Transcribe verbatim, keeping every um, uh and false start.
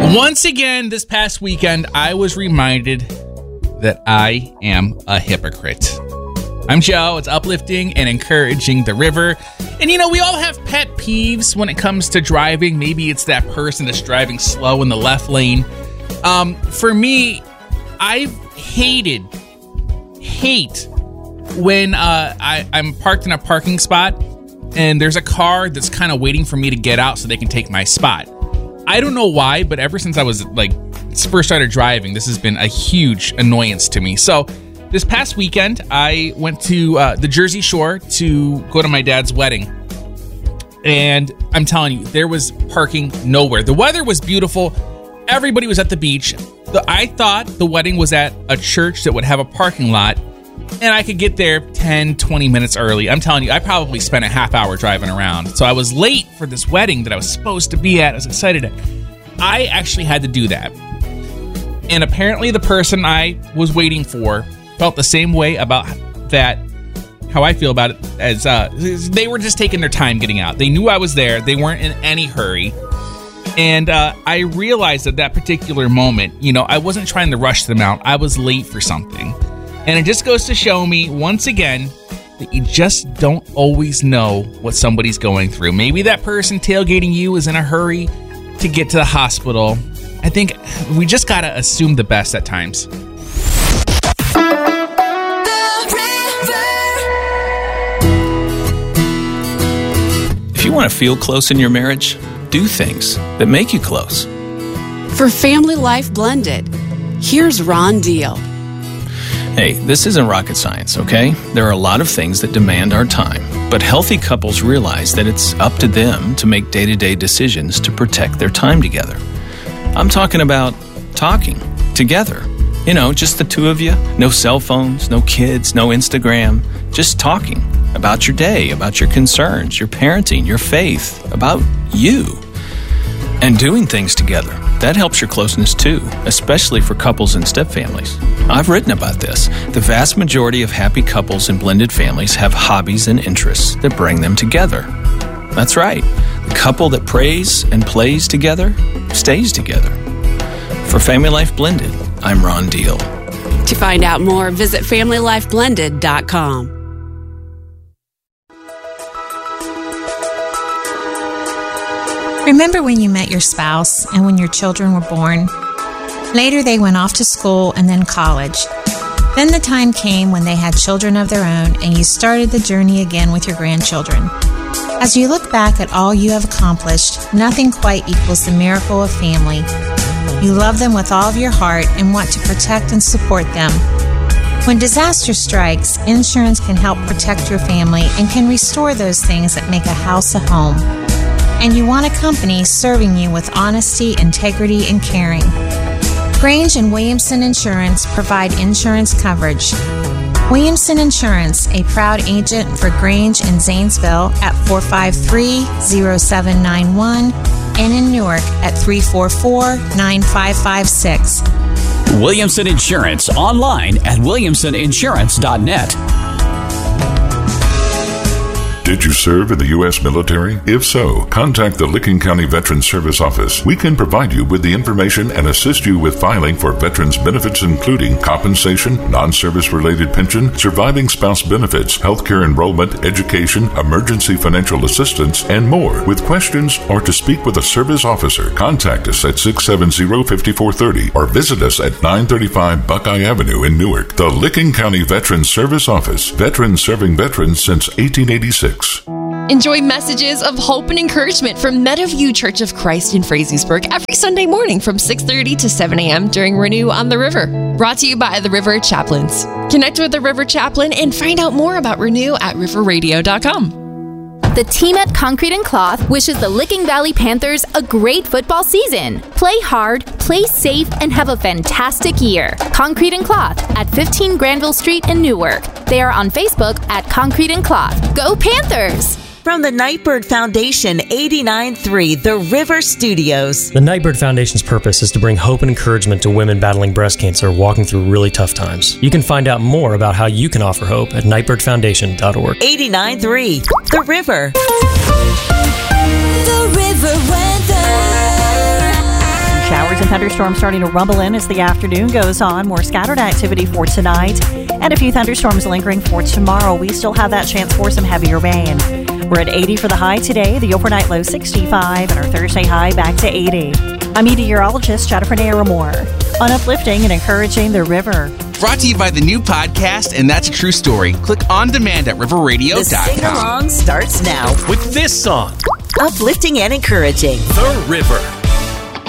Once again, this past weekend, I was reminded that I am a hypocrite. I'm Joe. It's uplifting and encouraging the river. And you know, we all have pet peeves when it comes to driving. Maybe it's that person that's driving slow in the left lane. Um, for me, I've hated, hate when uh, I, I'm parked in a parking spot and there's a car that's kind of waiting for me to get out so they can take my spot. I don't know why, but ever since I was like first started driving, this has been a huge annoyance to me. So this past weekend, I went to uh, the Jersey Shore to go to my dad's wedding. And I'm telling you, there was parking nowhere. The weather was beautiful. Everybody was at the beach. The, I thought the wedding was at a church that would have a parking lot, and I could get there ten, twenty minutes early. I'm telling you, I probably spent a half hour driving around. So I was late for this wedding that I was supposed to be at. I was excited at. I actually had to do that. And apparently the person I was waiting for felt the same way about that, how I feel about it, as uh, they were just taking their time getting out. They knew I was there. They weren't in any hurry. And uh, I realized at that particular moment, you know, I wasn't trying to rush them out. I was late for something. And it just goes to show me, once again, that you just don't always know what somebody's going through. Maybe that person tailgating you is in a hurry to get to the hospital. I think we just got to assume the best at times. If you want to feel close in your marriage, do things that make you close. For Family Life Blended, here's Ron Deal. Hey, this isn't rocket science, okay? There are a lot of things that demand our time, but healthy couples realize that it's up to them to make day-to-day decisions to protect their time together. I'm talking about talking together. You know, just the two of you, no cell phones, no kids, no Instagram, just talking about your day, about your concerns, your parenting, your faith, about you, and doing things together. That helps your closeness too, especially for couples and stepfamilies. I've written about this. The vast majority of happy couples and blended families have hobbies and interests that bring them together. That's right. The couple that prays and plays together stays together. For Family Life Blended, I'm Ron Deal. To find out more, visit family life blended dot com. Remember when you met your spouse and when your children were born? Later, they went off to school and then college. Then the time came when they had children of their own and you started the journey again with your grandchildren. As you look back at all you have accomplished, nothing quite equals the miracle of family. You love them with all of your heart and want to protect and support them. When disaster strikes, insurance can help protect your family and can restore those things that make a house a home. And you want a company serving you with honesty, integrity, and caring. Grange and Williamson Insurance provide insurance coverage. Williamson Insurance, a proud agent for Grange in Zanesville at four five three, zero seven nine one and in Newark at three four four, nine five five six. Williamson Insurance, online at williamson insurance dot net. Did you serve in the U S military? If so, contact the Licking County Veterans Service Office. We can provide you with the information and assist you with filing for veterans benefits, including compensation, non-service-related pension, surviving spouse benefits, healthcare enrollment, education, emergency financial assistance, and more. With questions or to speak with a service officer, contact us at six seven zero, five four three zero or visit us at nine thirty-five Buckeye Avenue in Newark. The Licking County Veterans Service Office. Veterans serving veterans since eighteen eighty-six. Enjoy messages of hope and encouragement from Meadowview Church of Christ in Frazeysburg every Sunday morning from six thirty to seven a.m. during Renew on the River. Brought to you by the River Chaplains. Connect with the River Chaplain and find out more about Renew at river radio dot com. The team at Concrete and Cloth wishes the Licking Valley Panthers a great football season. Play hard, play safe, and have a fantastic year. Concrete and Cloth at fifteen Granville Street in Newark. They are on Facebook at Concrete and Cloth. Go Panthers! From the Nightbird Foundation, eighty-nine point three The River Studios. The Nightbird Foundation's purpose is to bring hope and encouragement to women battling breast cancer walking through really tough times. You can find out more about how you can offer hope at nightbird foundation dot org. eighty-nine point three The River. The River weather. Showers and thunderstorms starting to rumble in as the afternoon goes on. More scattered activity for tonight and a few thunderstorms lingering for tomorrow. We still have that chance for some heavier rain. We're at eighty for the high today, the overnight low sixty-five, and our Thursday high back to eighty. I'm meteorologist Jennifer Naramore on Uplifting and Encouraging the River. Brought to you by the new podcast, And That's a True Story. Click on demand at river radio dot com. The sing-along starts now with this song. Uplifting and Encouraging The River.